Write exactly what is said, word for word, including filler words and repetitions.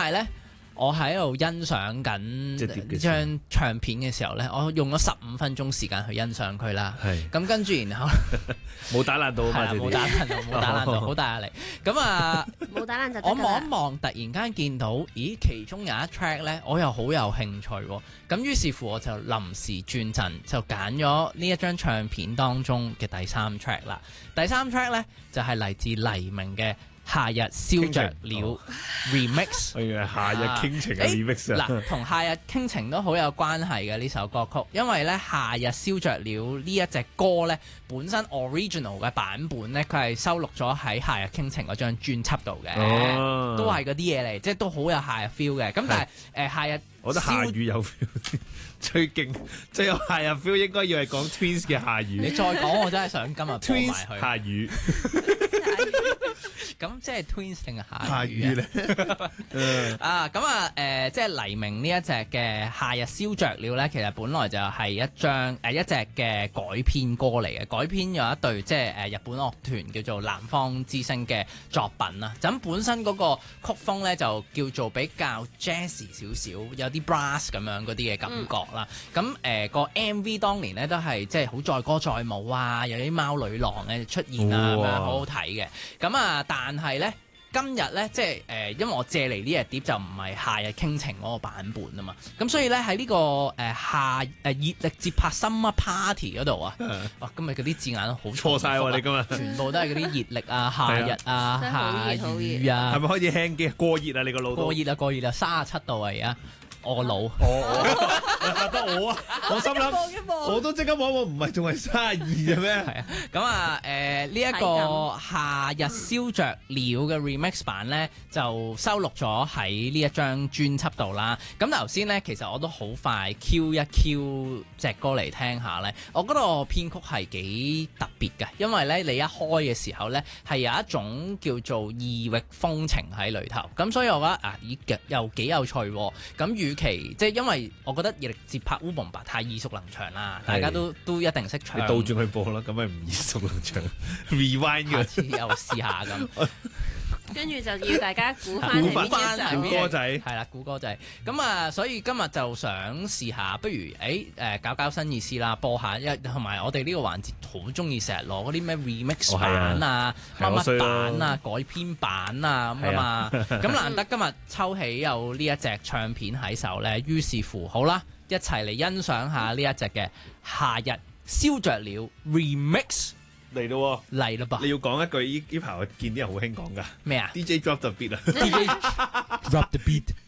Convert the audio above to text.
係咧。我喺度欣賞緊呢張唱片嘅時候咧，我用咗十五分鐘時間去欣賞佢啦。係咁跟住，然後冇打爛到啊嘛， 冇打爛到，冇打爛到，好大壓力。咁啊， 冇打爛就我望一望，突然間見到，咦，其中有一 track 咧，我又好有興趣喎。咁於是乎我就臨時轉陣，就揀咗呢一張唱片當中嘅第三 track 啦。第三 track 咧就係嚟自黎明嘅。夏日燒着了 remix， 係啊，夏日傾情嘅 remix 啊， 嗱，同夏日傾情都好有關係嘅呢首歌曲，因為咧夏日燒着了呢一隻歌咧，本身 original 嘅版本咧，佢係收錄咗喺夏日傾情嗰張專輯度嘅，哦、都係嗰啲嘢嚟，即係都好有夏日 feel 嘅。咁但係誒、呃、夏日， 我覺得夏雨有 feel， 最勁最有夏日 feel 應該要係講 Twins 嘅夏雨。 你再講我真係想今日播埋去夏雨。 咁即係 Twins 定係夏夏雨咧？ 啊，咁啊，誒、呃，即係黎明呢一隻嘅夏日燒着了咧，其實本來就係一張誒、呃、一隻嘅改編歌嚟嘅，改編有一隊即係誒、呃、日本樂團叫做南方之星嘅作品啦。咁本身嗰個曲風咧就叫做比較 jazz 少少，有啲 brass 咁樣嗰啲嘅感覺啦。咁誒、嗯呃個 M V 當年咧都係即係好載歌載舞啊，有啲貓女郎嘅出現啊，咁樣好好睇嘅。咁啊，但係咧，今日咧，即係誒、呃，因為我借嚟呢隻碟就唔係夏日傾情嗰個版本啊嘛，咁所以咧喺呢、這個誒、呃、夏誒熱力節拍 Summer Party 嗰度啊，哇，今日嗰啲字眼都好錯晒喎，你今日全部都係嗰啲熱力啊、夏日啊、夏雨啊， 係咪開始輕機過熱啊？你個腦過熱啊，過熱啊，三十七度啊而家。我個腦， 我我得我啊！我心諗，我都即刻望望，唔係仲係三十二嘅咩？ 係啊，咁啊，誒呢一個夏日燒着了嘅 remix 版咧，就收錄咗喺呢一張專輯度啦。咁頭先咧，其實我都好快 Q 一 Q 隻歌嚟聽下咧，我覺得個編曲係幾特別嘅，因為咧你一開嘅時候咧，係有一種叫做異域風情喺裏頭，咁所以我覺得啊，咦又幾有趣喎，咁與其即係因為我覺得熱力節拍烏bomba太耳熟能詳啦，大家都都一定識唱。 你倒轉去播啦，咁咪唔耳熟能詳。Rewind 嘅， 下次又試下咁。 跟住就要大家估翻係邊一首歌仔， 係啦，估歌仔。咁啊，所以今日就想試下，不如誒誒、呃、搞搞新意思啦，播下一同埋我哋呢個環節好中意成日攞嗰啲咩 remix 版啊、乜乜、哦、版啊、改編版啊咁啊嘛。咁難得今日抽起有呢一隻唱片喺手咧，於是乎好啦，一齊嚟欣賞下呢一隻嘅夏日燒着了 remix。 嚟咯， 嚟啦噃！ 你要講一句，呢呢排我見啲人好興講噶。 咩啊 ？D J drop the beat 啊 ！D J drop the beat，